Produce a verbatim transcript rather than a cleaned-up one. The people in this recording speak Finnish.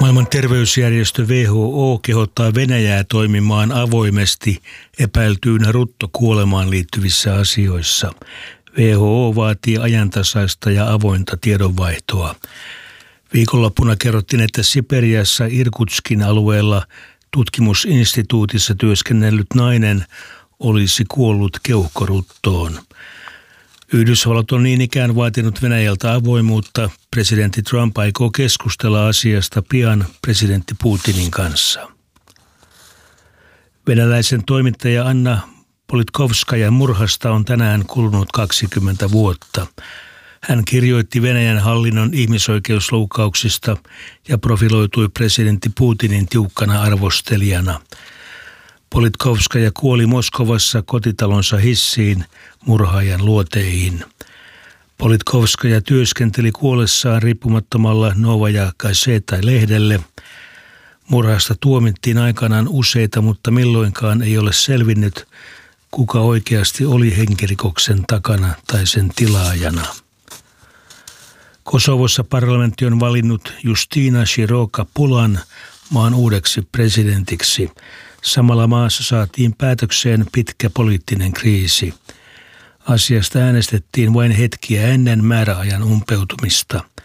Maailman terveysjärjestö W H O kehottaa Venäjää toimimaan avoimesti epäiltyyn ruttokuolemaan liittyvissä asioissa. W H O vaatii ajantasaista ja avointa tiedonvaihtoa. Viikonloppuna kerrottiin, että Siperiassa Irkutskin alueella tutkimusinstituutissa työskennellyt nainen olisi kuollut keuhkoruttoon. Yhdysvallat on niin ikään vaatinut Venäjältä avoimuutta. Presidentti Trump aikoo keskustella asiasta pian presidentti Putinin kanssa. Venäläisen toimittaja Anna Politkovskajan murhasta on tänään kulunut kaksikymmentä vuotta. Hän kirjoitti Venäjän hallinnon ihmisoikeusloukkauksista ja profiloitui presidentti Putinin tiukkana arvostelijana. Politkovskaja kuoli Moskovassa kotitalonsa hissiin murhaajan luoteihin. Politkovskaja työskenteli kuollessaan riippumattomalla Novaja Gazeta-lehdelle. Murhasta tuomittiin aikanaan useita, mutta milloinkaan ei ole selvinnyt, kuka oikeasti oli henkirikoksen takana tai sen tilaajana. Kosovossa parlamentti on valinnut Justina Široka-Pulan maan uudeksi presidentiksi. Samalla maassa saatiin päätökseen pitkä poliittinen kriisi. Asiasta äänestettiin vain hetkiä ennen määräajan umpeutumista.